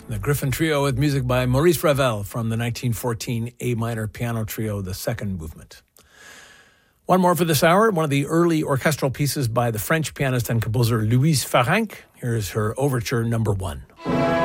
The Griffin Trio with music by Maurice Ravel from the 1914 A minor piano trio, the second movement. One more for this hour, one of the early orchestral pieces by the French pianist and composer Louise Farenc. Here's her overture number 1.